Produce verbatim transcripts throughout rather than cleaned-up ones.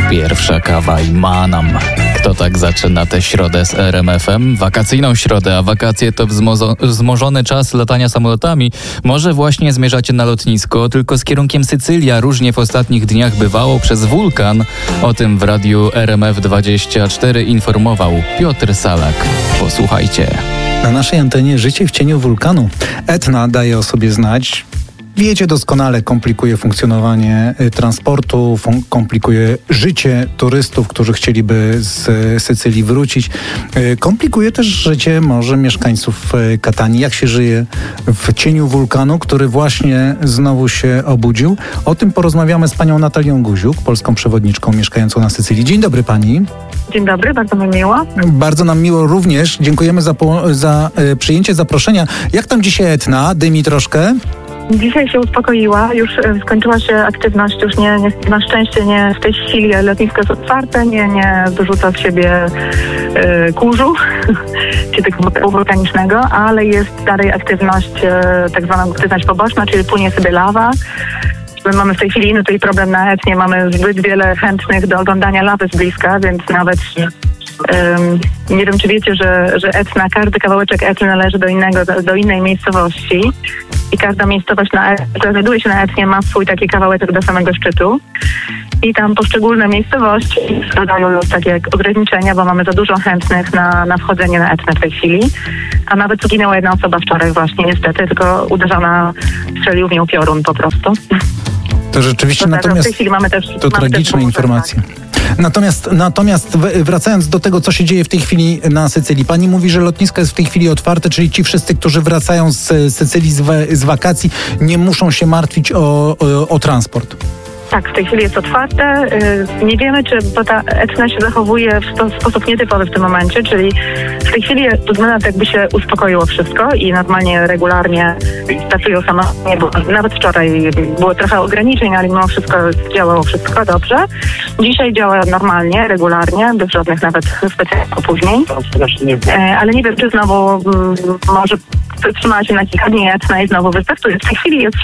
Pierwsza kawa i manam. Kto tak zaczyna tę środę z R M F em? Wakacyjną środę, a wakacje to wzmozo- wzmożony czas latania samolotami. Może właśnie zmierzacie na lotnisko, tylko z kierunkiem Sycylia. Różnie w ostatnich dniach bywało przez wulkan. O tym w radiu R M F dwadzieścia cztery informował Piotr Salak. Posłuchajcie. Na naszej antenie życie w cieniu wulkanu. Etna daje o sobie znać. Wiecie doskonale, komplikuje funkcjonowanie y, transportu, fun- komplikuje życie turystów, którzy chcieliby z y, Sycylii wrócić. Y, komplikuje też życie może mieszkańców y, Katanii. Jak się żyje w cieniu wulkanu, który właśnie znowu się obudził? O tym porozmawiamy z panią Natalią Guziuk, polską przewodniczką mieszkającą na Sycylii. Dzień dobry pani. Dzień dobry, bardzo mi miło. Bardzo nam miło również. Dziękujemy za, po- za y, przyjęcie zaproszenia. Jak tam dzisiaj Etna? Dymi troszkę? Dzisiaj się uspokoiła, już e, skończyła się aktywność, już nie, nie, na szczęście nie w tej chwili lotnisko jest otwarte, nie, nie wyrzuca z siebie e, kurzu, czy tego wulkanicznego, ale jest dalej aktywność, e, tak zwana aktywność poboczna, czyli płynie sobie lawa. My mamy w tej chwili inny tutaj problem na Etnie, mamy zbyt wiele chętnych do oglądania lawy z bliska, więc nawet um, nie wiem, czy wiecie, że, że Etna, każdy kawałeczek Etny należy do innego, do, do innej miejscowości i każda miejscowość, na, która znajduje się na Etnie, ma swój taki kawałeczek do samego szczytu. I tam poszczególne miejscowości dodają już takie ograniczenia, bo mamy za dużo chętnych na, na wchodzenie na Etnę w tej chwili. A nawet zginęła jedna osoba wczoraj właśnie, niestety, tylko uderzona, strzelił w nią piorun po prostu. To rzeczywiście, to natomiast w tej chwili mamy też, to mamy tragiczne też informacje. Natomiast, natomiast wracając do tego, co się dzieje w tej chwili na Sycylii. Pani mówi, że lotnisko jest w tej chwili otwarte, czyli ci wszyscy, którzy wracają z Sycylii z, we, z wakacji, nie muszą się martwić o, o, o transport. Tak, w tej chwili jest otwarte. Nie wiemy, czy bo ta Etna się zachowuje w spo, sposób nietypowy w tym momencie, czyli w tej chwili wygląda na to, jakby się uspokoiło wszystko i normalnie, regularnie startują samoloty, bo nawet wczoraj było trochę ograniczeń, ale mimo wszystko działało wszystko dobrze. Dzisiaj działa normalnie, regularnie, bez żadnych nawet specjalnych opóźnień. Ale nie wiem, czy znowu może trzymała się na kilka dni Etna i znowu wystartuje. W tej chwili jest...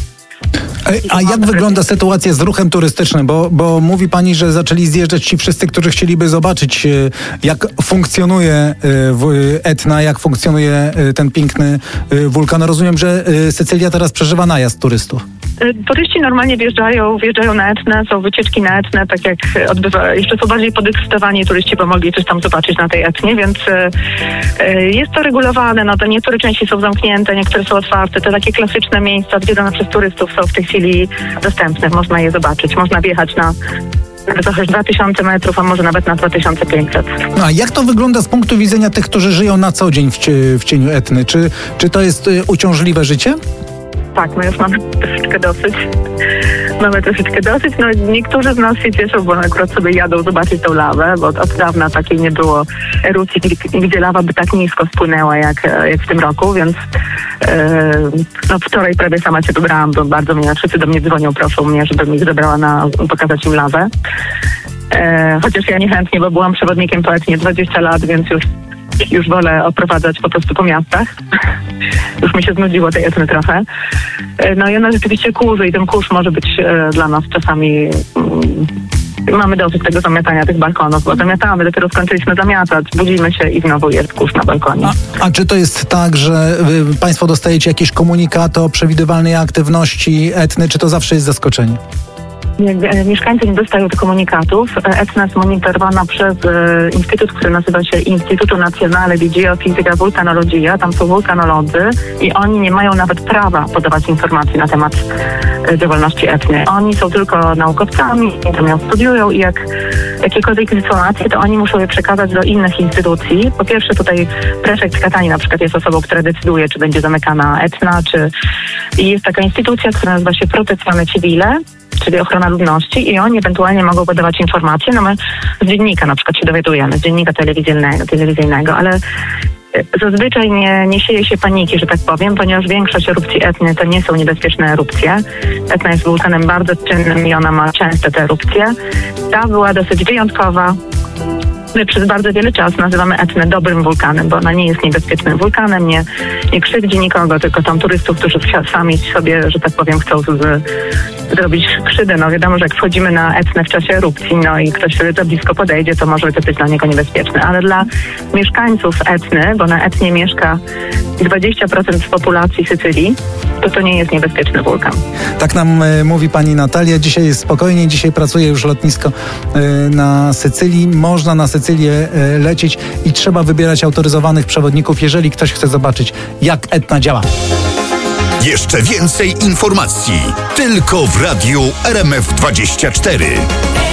A jak wygląda sytuacja z ruchem turystycznym? Bo, bo mówi pani, że zaczęli zjeżdżać ci wszyscy, którzy chcieliby zobaczyć, jak funkcjonuje Etna, jak funkcjonuje ten piękny wulkan. Rozumiem, że Sycylia teraz przeżywa najazd turystów. Turyści normalnie wjeżdżają, wjeżdżają na Etnę, są wycieczki na Etnę, tak jak odbywa, jeszcze są bardziej podekscytowani turyści, bo mogli coś tam zobaczyć na tej Etnie, więc jest to regulowane, no to niektóre części są zamknięte, niektóre są otwarte, te takie klasyczne miejsca odwiedzone przez turystów są w tej chwili dostępne, można je zobaczyć, można wjechać na trochę dwa tysiące metrów, a może nawet na dwa tysiące pięćset. No a jak to wygląda z punktu widzenia tych, którzy żyją na co dzień w, cie, w cieniu Etny? Czy, czy to jest uciążliwe życie? Tak, my już mamy troszeczkę dosyć. Mamy troszeczkę dosyć. No niektórzy z nas się cieszą, bo akurat sobie jadą zobaczyć tą lawę, bo od dawna takiej nie było erupcji, gdzie lawa by tak nisko spłynęła jak, jak w tym roku, więc e, no wczoraj prawie sama się dobrałam, bo bardzo mnie, wszyscy do mnie dzwonią, proszą mnie, żebym ich zabrała na, pokazać im lawę. E, chociaż ja niechętnie, bo byłam przewodnikiem po Etnie dwadzieścia lat, więc już Już wolę oprowadzać po prostu po miastach. Już mi się znudziło tej Etny trochę. No i ona rzeczywiście kurzy i ten kurz może być e, dla nas czasami... Mm, mamy dosyć tego zamiatania tych balkonów, bo zamiatamy, dopiero skończyliśmy zamiatać, budzimy się i znowu jest kurz na balkonie. A, a czy to jest tak, że wy, państwo dostajecie jakieś komunikaty o przewidywalnej aktywności Etny, czy to zawsze jest zaskoczenie? Mieszkańcy nie dostają tych komunikatów. Etna jest monitorowana przez e, instytut, który nazywa się Instytutu Nazionale di Geofisica Vulcanologia. Tam są wulkanolodzy i oni nie mają nawet prawa podawać informacji na temat e, działalności Etny. Oni są tylko naukowcami, tam ją studiują i jak jakiekolwiek informacje, to oni muszą je przekazać do innych instytucji. Po pierwsze tutaj prefekt Katanii na przykład jest osobą, która decyduje, czy będzie zamykana Etna, czy... I jest taka instytucja, która nazywa się Protezione Civile, czyli ochrona ludności i oni ewentualnie mogą podawać informacje. No my z dziennika na przykład się dowiadujemy, z dziennika telewizyjnego, telewizyjnego, ale zazwyczaj nie, nie sieje się paniki, że tak powiem, ponieważ większość erupcji Etny to nie są niebezpieczne erupcje. Etna jest wulkanem bardzo czynnym i ona ma częste te erupcje. Ta była dosyć wyjątkowa. My przez bardzo wiele czasu nazywamy Etnę dobrym wulkanem, bo ona nie jest niebezpiecznym wulkanem, nie, nie krzywdzi nikogo, tylko tam turystów, którzy sami sobie, że tak powiem, chcą z, zrobić krzywdę. No wiadomo, że jak wchodzimy na Etnę w czasie erupcji, no i ktoś sobie za blisko podejdzie, to może to być dla niego niebezpieczne. Ale dla mieszkańców Etny, bo na Etnie mieszka dwadzieścia procent populacji Sycylii, to to nie jest niebezpieczny wulkan. Tak nam y, mówi pani Natalia. Dzisiaj jest spokojnie, dzisiaj pracuje już lotnisko y, na Sycylii. Można na Sycylię y, lecieć i trzeba wybierać autoryzowanych przewodników, jeżeli ktoś chce zobaczyć, jak Etna działa. Jeszcze więcej informacji tylko w Radiu R M F dwadzieścia cztery.